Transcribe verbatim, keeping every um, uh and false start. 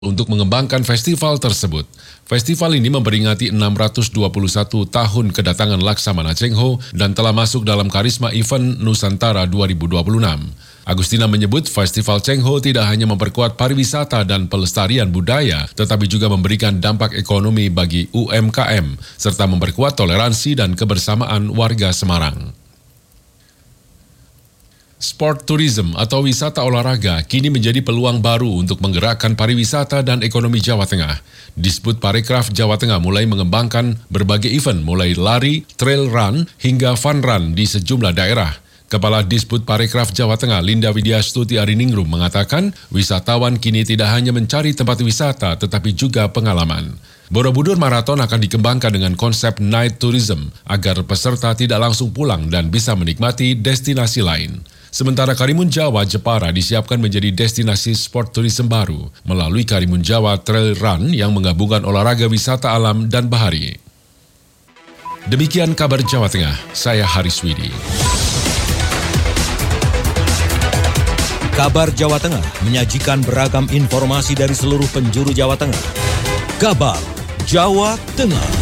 untuk mengembangkan festival tersebut. Festival ini memperingati enam ratus dua puluh satu tahun kedatangan Laksamana Cheng Ho dan telah masuk dalam karisma event Nusantara dua ribu dua puluh enam. Agustina menyebut Festival Cheng Ho tidak hanya memperkuat pariwisata dan pelestarian budaya, tetapi juga memberikan dampak ekonomi bagi U M K M, serta memperkuat toleransi dan kebersamaan warga Semarang. Sport tourism atau wisata olahraga kini menjadi peluang baru untuk menggerakkan pariwisata dan ekonomi Jawa Tengah. Disbud Parekraf Jawa Tengah mulai mengembangkan berbagai event mulai lari, trail run, hingga fun run di sejumlah daerah. Kepala Disbud Parekraf Jawa Tengah Linda Widyastuti Ariningrum mengatakan wisatawan kini tidak hanya mencari tempat wisata tetapi juga pengalaman. Borobudur Marathon akan dikembangkan dengan konsep night tourism agar peserta tidak langsung pulang dan bisa menikmati destinasi lain. Sementara Karimun Jawa Jepara disiapkan menjadi destinasi sport tourism baru melalui Karimun Jawa Trail Run yang menggabungkan olahraga wisata alam dan bahari. Demikian kabar Jawa Tengah, saya Haris Widi. Kabar Jawa Tengah menyajikan beragam informasi dari seluruh penjuru Jawa Tengah. Kabar Jawa Tengah.